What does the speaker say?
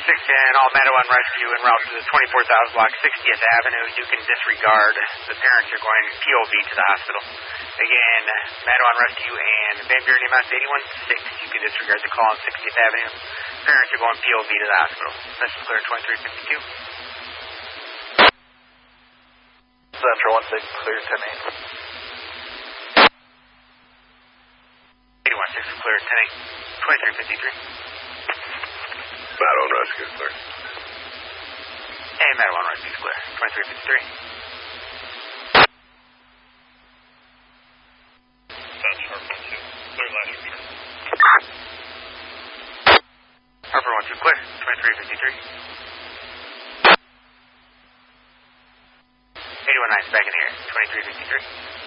610, all Meadow and Rescue en route to the 24,000 block 60th Avenue. You can disregard. The parents are going POV to the hospital. Again, Meadow and Rescue and Van Buren EMS 816. You can disregard the call on 60th Avenue. Parents are going POV to the hospital. Message clear 2352. Central 16, clear 10-8. 816 clear 10-8. 2353. Meadow and Rescue clear. Hey, Meadow and Rescue clear. 2353. Harper 12 clear. 2353. 819 back in the air. 2353.